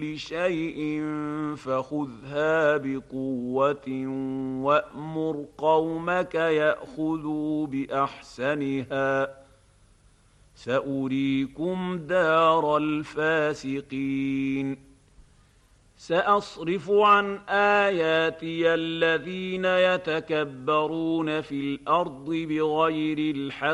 شيء فخذها بقوة وأمر قومك يأخذوا بأحسنها سأريكم دار الفاسقين سأصرف عن آياتي الذين يتكبرون في الأرض بغير الحق